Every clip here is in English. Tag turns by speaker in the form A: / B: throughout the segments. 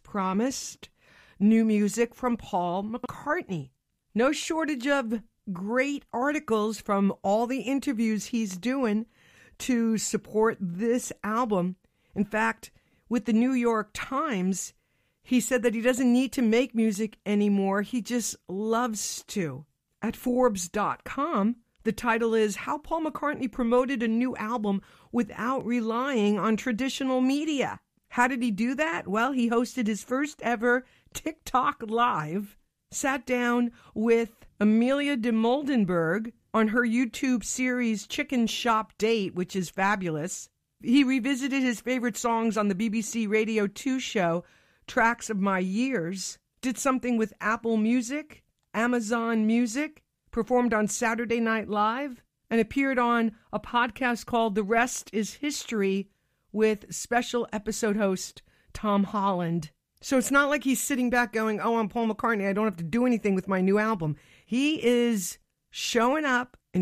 A: promised, new music from Paul McCartney. No shortage of great articles from all the interviews he's doing to support this album. In fact, with the New York Times, he said that he doesn't need to make music anymore. He just loves to. At Forbes.com, the title is How Paul McCartney Promoted a New Album Without Relying on Traditional Media. How did he do that? Well, he hosted his first ever TikTok Live, sat down with Amelia de Moldenberg on her YouTube series Chicken Shop Date, which is fabulous. He revisited his favorite songs on the BBC Radio 2 show, Tracks of My Years, did something with Apple Music, Amazon Music, performed on Saturday Night Live, and appeared on a podcast called The Rest is History with special episode host Tom Holland. So it's not like he's sitting back going, oh, I'm Paul McCartney, I don't have to do anything with my new album. He is showing up in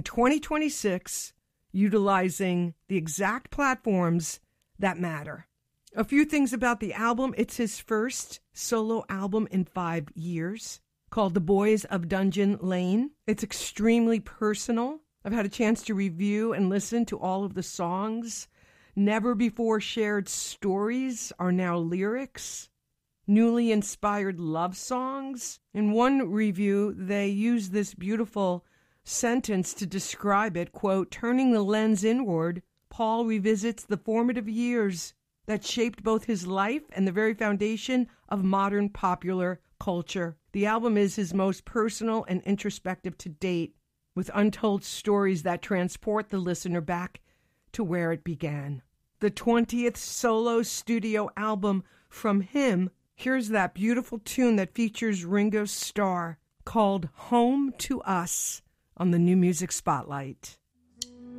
A: 2026, utilizing the exact platforms that matter. A few things about the album. It's his first solo album in 5 years, called The Boys of Dungeon Lane. It's extremely personal. I've had a chance to review and listen to all of the songs. Never before shared stories are now lyrics. Newly inspired love songs. In one review, they use this beautiful sentence to describe it, quote, turning the lens inward, Paul revisits the formative years that shaped both his life and the very foundation of modern popular culture. The album is his most personal and introspective to date, with untold stories that transport the listener back to where it began. The 20th solo studio album from him. Here's that beautiful tune that features Ringo Starr called Home to Us on the New Music Spotlight.